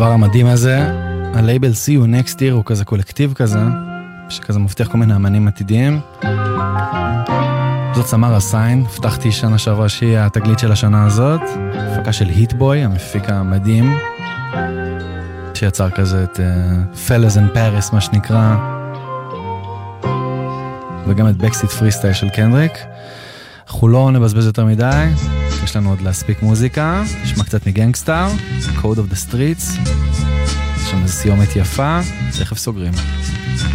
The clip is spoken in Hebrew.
הדבר המדהים הזה, הלייבל See You Next Year הוא כזה קולקטיב כזה, שכזה מבטיח כל מיני אמנים עתידיים. זאת סמרה סיין, פתחתי שנה שעברה שהיא התגלית של השנה הזאת, הפקה של היטבוי, המפיק המדהים, שיצר כזה את Fellas in Paris, מה שנקרא, וגם את Backseat Freestyle של קנדריק. אנחנו לא נבזבז יותר מדי, יש לנו עוד להספיק מוזיקה, נשמע קצת מגנגסטאר, Code of the Streets, יש שם איזו סיומת יפה, תכף סוגרים.